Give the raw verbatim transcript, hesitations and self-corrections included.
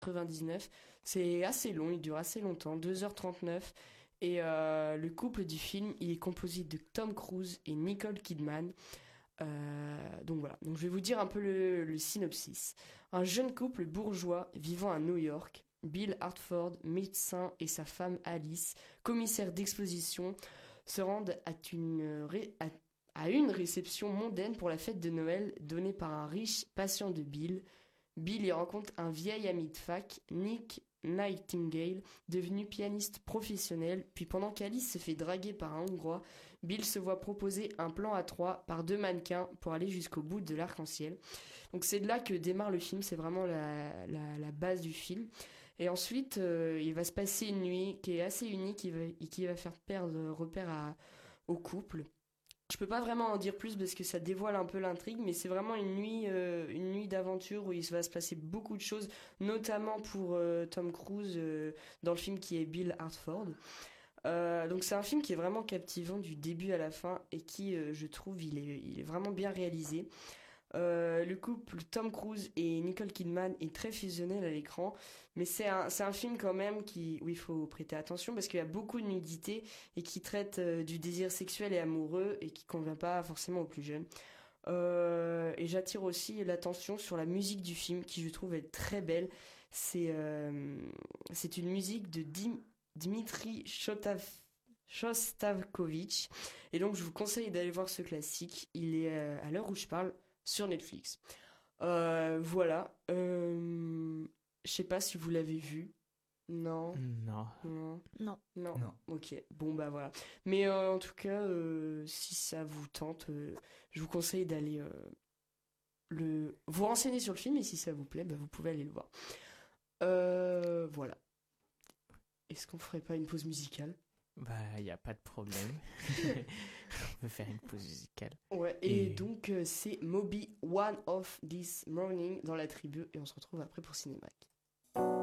quatre-vingt-dix-neuf. C'est assez long, il dure assez longtemps, deux heures trente-neuf. Et euh, le couple du film, il est composé de Tom Cruise et Nicole Kidman. Euh, donc voilà, donc je vais vous dire un peu le, le synopsis. Un jeune couple bourgeois vivant à New York, Bill Hartford, médecin, et sa femme Alice, commissaire d'exposition, se rendent à une, ré- à, à une réception mondaine pour la fête de Noël donnée par un riche patient de Bill. Bill y rencontre un vieil ami de fac, Nick Nightingale, devenu pianiste professionnel, puis pendant qu'Alice se fait draguer par un Hongrois, Bill se voit proposer un plan à trois par deux mannequins pour aller jusqu'au bout de l'arc-en-ciel. Donc c'est de là que démarre le film, c'est vraiment la, la, la base du film. Et ensuite, euh, il va se passer une nuit qui est assez unique et va- et qui va faire perdre repère à, au couple. Je peux pas vraiment en dire plus parce que ça dévoile un peu l'intrigue, mais c'est vraiment une nuit, euh, une nuit d'aventure où il va se passer beaucoup de choses, notamment pour euh, Tom Cruise euh, dans le film qui est Bill Hartford. Euh, donc c'est un film qui est vraiment captivant du début à la fin et qui, euh, je trouve, il est, il est vraiment bien réalisé. Euh, le couple Tom Cruise et Nicole Kidman est très fusionnel à l'écran, mais c'est un, c'est un film quand même qui, où il faut prêter attention parce qu'il y a beaucoup de nudité et qui traite euh, du désir sexuel et amoureux et qui convient pas forcément aux plus jeunes. Euh, et j'attire aussi l'attention sur la musique du film qui je trouve est très belle. C'est euh, c'est une musique de Dim- Dmitri Shotav- Shostakovich et donc je vous conseille d'aller voir ce classique. Il est euh, à l'heure où je parle sur Netflix. Euh, voilà. Euh, je sais pas si vous l'avez vu. Non. Non. Non. Non. Non. Non. Ok. Bon bah voilà. Mais euh, en tout cas, euh, si ça vous tente, euh, je vous conseille d'aller euh, le vous renseigner sur le film et si ça vous plaît, bah, vous pouvez aller le voir. Euh, voilà. Est-ce qu'on ferait pas une pause musicale? Bah, il n'y a pas de problème. On peut faire une pause musicale. Ouais. Et Et donc euh, c'est Moby One of This Morning dans la tribu et on se retrouve après pour Cinémac.